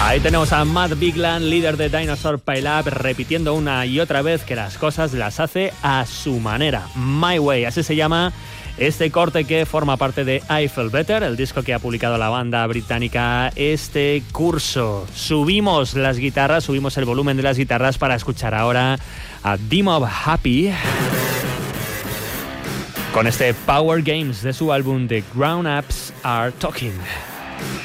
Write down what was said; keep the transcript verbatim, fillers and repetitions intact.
Ahí tenemos a Matt Bigland, líder de Dinosaur Pile Up, repitiendo una y otra vez que las cosas las hace a su manera. My Way, así se llama este corte que forma parte de I Feel Better, el disco que ha publicado la banda británica este curso. Subimos las guitarras, subimos el volumen de las guitarras para escuchar ahora a D-Mob Happy con este Power Games de su álbum The Grown Ups Are Talking.